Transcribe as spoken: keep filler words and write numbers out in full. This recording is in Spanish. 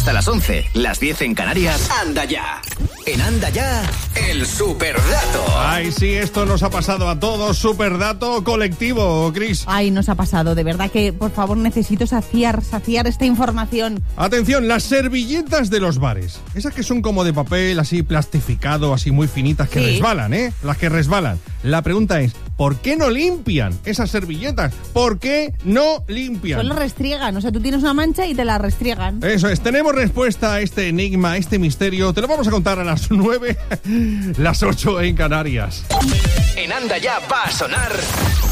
Hasta las once, las diez en Canarias. Anda ya. En Anda ya, el superdato. Ay, sí, esto nos ha pasado a todos. Superdato colectivo, Cris. Ay, nos ha pasado. De verdad que, por favor, necesito saciar, saciar esta información. Atención, las servilletas de los bares. Esas que son como de papel, así plastificado, así muy finitas, que sí. resbalan, ¿eh? Las que resbalan. La pregunta es, ¿por qué no limpian esas servilletas? ¿Por qué no limpian? Solo restriegan. O sea, tú tienes una mancha y te la restriegan. Eso es. Tenemos respuesta a este enigma, a este misterio. Te lo vamos a contar a las nueve, las ocho en Canarias. En Anda ya va a sonar